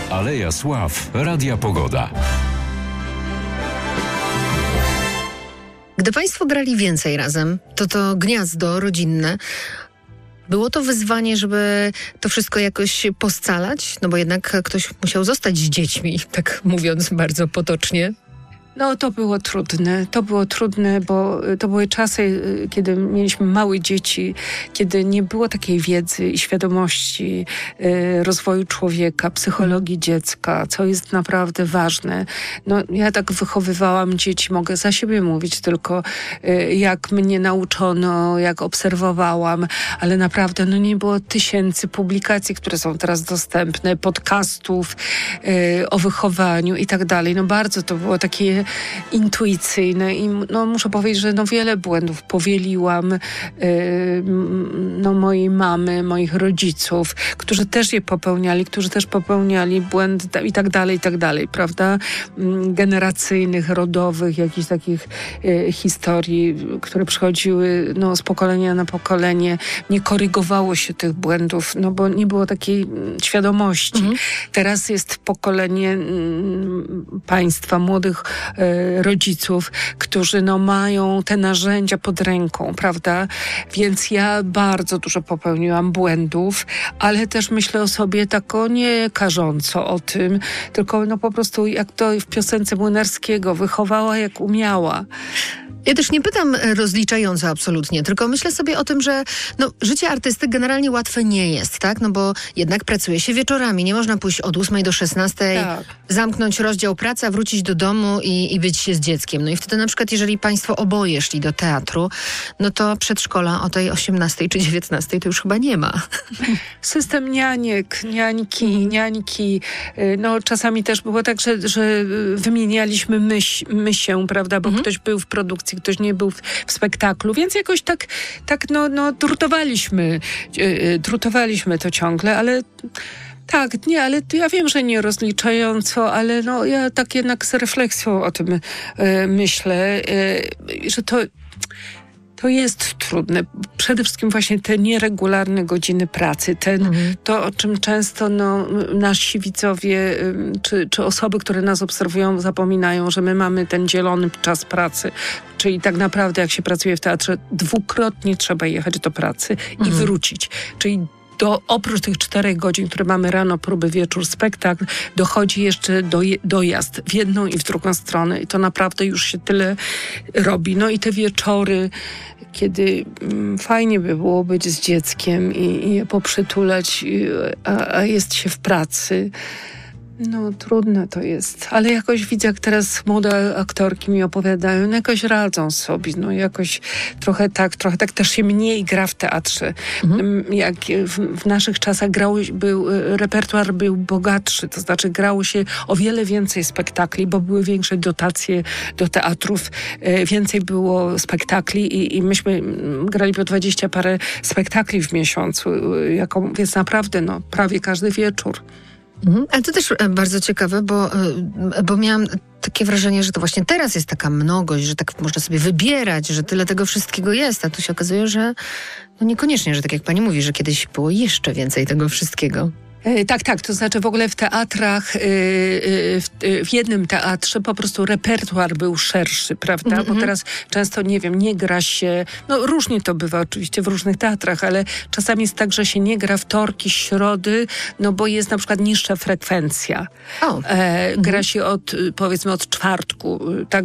Aleja Sław Radia Pogoda. Gdy państwo grali więcej razem, to gniazdo rodzinne, było to wyzwanie, żeby to wszystko jakoś poscalać? No bo jednak ktoś musiał zostać z dziećmi, tak mówiąc bardzo potocznie. No to było trudne, bo to były czasy, kiedy mieliśmy małe dzieci, kiedy nie było takiej wiedzy i świadomości rozwoju człowieka, psychologii dziecka, co jest naprawdę ważne. No ja tak wychowywałam dzieci, mogę za siebie mówić tylko, jak mnie nauczono, jak obserwowałam, ale naprawdę nie było tysięcy publikacji, które są teraz dostępne, podcastów o wychowaniu i tak dalej. No bardzo to było takie intuicyjne i muszę powiedzieć, że wiele błędów powieliłam mojej mamy, moich rodziców, którzy też je popełniali, którzy też popełniali błędy i tak dalej, prawda? Generacyjnych, rodowych, jakichś takich historii, które przychodziły z pokolenia na pokolenie. Nie korygowało się tych błędów, bo nie było takiej świadomości. Teraz jest pokolenie państwa, młodych rodziców, którzy mają te narzędzia pod ręką, prawda? Więc ja bardzo dużo popełniłam błędów, ale też myślę o sobie tak nie karząco o tym, tylko po prostu jak to w piosence Młynarskiego, wychowała jak umiała. Ja też nie pytam rozliczająco absolutnie, tylko myślę sobie o tym, że życie artysty generalnie łatwe nie jest, tak? No bo jednak pracuje się wieczorami, nie można pójść od 8 do 16, tak, zamknąć rozdział pracy, a wrócić do domu i być się z dzieckiem. No i wtedy na przykład, jeżeli państwo oboje szli do teatru, to przedszkola o tej 18 czy 19 to już chyba nie ma. System niańki. Czasami też było tak, że wymienialiśmy mysię, prawda, bo ktoś był w produkcji, ktoś nie był w spektaklu, więc jakoś tak drutowaliśmy to ciągle, ale tak, nie, ale ja wiem, że nie rozliczająco, ale ja tak jednak z refleksją o tym myślę, że to jest trudne. Przede wszystkim właśnie te nieregularne godziny pracy. To, o czym często nasi widzowie czy osoby, które nas obserwują, zapominają, że my mamy ten dzielony czas pracy. Czyli tak naprawdę jak się pracuje w teatrze, dwukrotnie trzeba jechać do pracy i wrócić. Czyli oprócz tych 4 godzin, które mamy rano, próby, wieczór, spektakl, dochodzi jeszcze dojazd w jedną i w drugą stronę. I to naprawdę już się tyle robi. I te wieczory, kiedy fajnie by było być z dzieckiem i je poprzytulać, a jest się w pracy. Trudne to jest, ale jakoś widzę, jak teraz młode aktorki mi opowiadają, jakoś radzą sobie, jakoś trochę tak też się mniej gra w teatrze. Jak w naszych czasach repertuar był bogatszy, to znaczy grało się o wiele więcej spektakli, bo były większe dotacje do teatrów, więcej było spektakli i myśmy grali po 20 parę spektakli w miesiącu, więc naprawdę prawie każdy wieczór. Ale to też bardzo ciekawe, bo miałam takie wrażenie, że to właśnie teraz jest taka mnogość, że tak można sobie wybierać, że tyle tego wszystkiego jest, a tu się okazuje, że niekoniecznie, że tak jak pani mówi, że kiedyś było jeszcze więcej tego wszystkiego. Tak. To znaczy w ogóle w teatrach, w jednym teatrze po prostu repertuar był szerszy, prawda? Bo teraz często, nie gra się, różnie to bywa oczywiście w różnych teatrach, ale czasami jest tak, że się nie gra wtorki, środy, bo jest na przykład niższa frekwencja. Gra się powiedzmy od czwartku, tak?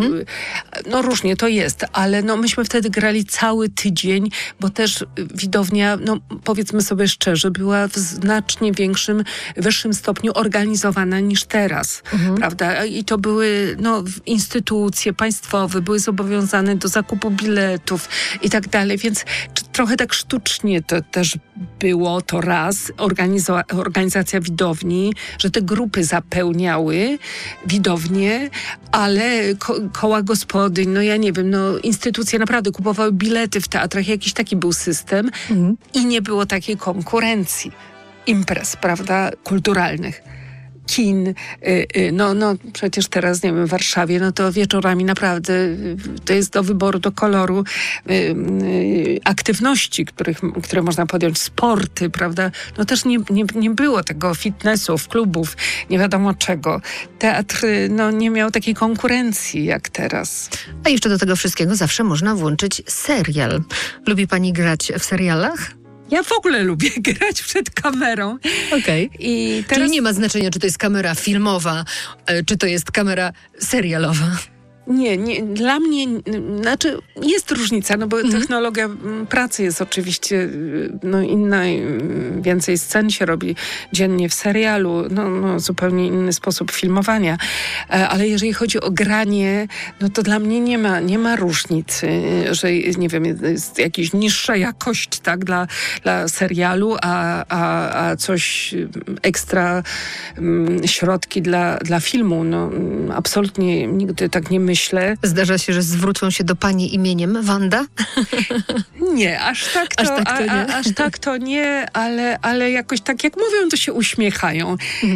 Różnie to jest, ale myśmy wtedy grali cały tydzień, bo też widownia, powiedzmy sobie szczerze, była w znacznie wyższym stopniu organizowana niż teraz, prawda? I to były instytucje państwowe, były zobowiązane do zakupu biletów i tak dalej, więc trochę tak sztucznie to też było to raz, organizacja widowni, że te grupy zapełniały widownię, ale koła gospodyń, ja nie wiem, instytucje naprawdę kupowały bilety w teatrach, jakiś taki był system i nie było takiej konkurencji imprez, prawda, kulturalnych. kin. No przecież teraz, nie wiem, w Warszawie, no to wieczorami naprawdę to jest do wyboru, do koloru aktywności, które można podjąć, sporty, prawda? No też nie było tego fitnessów, klubów, nie wiadomo czego. Teatr nie miał takiej konkurencji jak teraz. A jeszcze do tego wszystkiego zawsze można włączyć serial. Lubi pani grać w serialach? Ja w ogóle lubię grać przed kamerą. Okej. I teraz... Czyli nie ma znaczenia, czy to jest kamera filmowa, czy to jest kamera serialowa. Nie, dla mnie, znaczy jest różnica, no bo technologia pracy jest oczywiście inna, więcej scen się robi dziennie w serialu, zupełnie inny sposób filmowania, ale jeżeli chodzi o granie, no to dla mnie nie ma różnicy, że nie wiem, jest jakaś niższa jakość, tak, dla serialu, a coś ekstra środki dla filmu, absolutnie nigdy tak nie myślę. Zdarza się, że zwrócą się do pani imieniem Wanda? Nie, aż tak to nie, ale jakoś tak jak mówią, to się uśmiechają.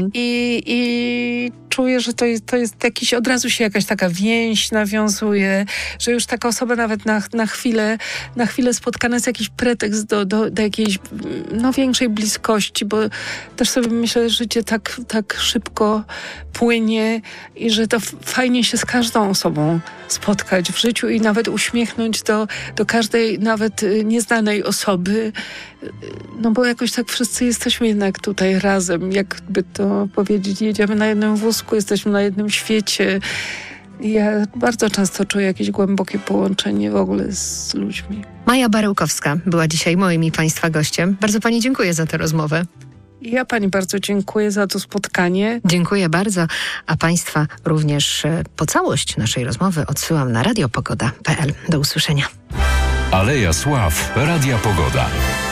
I czuję, że to jest jakiś, od razu się jakaś taka więź nawiązuje, że już taka osoba nawet na chwilę spotkana jest jakiś pretekst do jakiejś większej bliskości, bo też sobie myślę, że życie tak szybko płynie i że to fajnie się z każdą osobą spotkać w życiu i nawet uśmiechnąć do każdej nawet nieznanej osoby, bo jakoś tak wszyscy jesteśmy jednak tutaj razem, jakby to powiedzieć, jedziemy na jednym wózku, jesteśmy na jednym świecie. I ja bardzo często czuję jakieś głębokie połączenie w ogóle z ludźmi. Maja Baryłkowska była dzisiaj moim i państwa gościem. Bardzo pani dziękuję za tę rozmowę. Ja pani bardzo dziękuję za to spotkanie. Dziękuję bardzo, a państwa również po całość naszej rozmowy odsyłam na radiopogoda.pl. Do usłyszenia. Aleja Sław, Radia Pogoda.